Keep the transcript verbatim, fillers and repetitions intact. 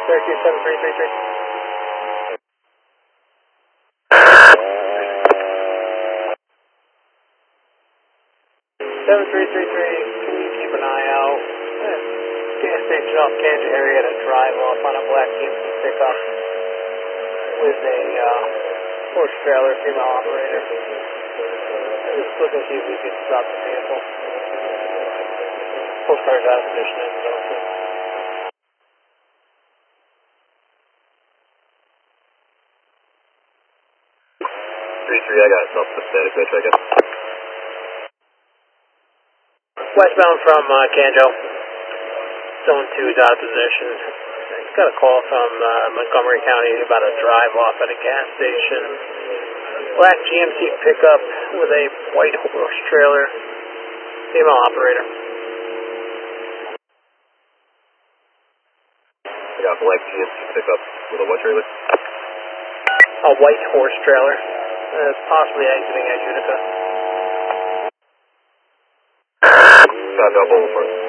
Syracuse seven three three three. seven three three three, can you keep an eye out? Eh, gas station off Kansas area to drive off on a black G M C pickup with a uh, horse trailer, female operator. Just looking to see if we could stop the vehicle. Postcards out of position and so forth. three three, I got a self-sustained pitch, I guess. Westbound from uh, Canjo, zone two is out of position. Got a call from uh, Montgomery County about a drive off at a gas station. Black G M C pickup with a white horse trailer, female operator. I got black G M C pickup with a what trailer? A white horse trailer, uh, possibly exiting at Utica. Got double for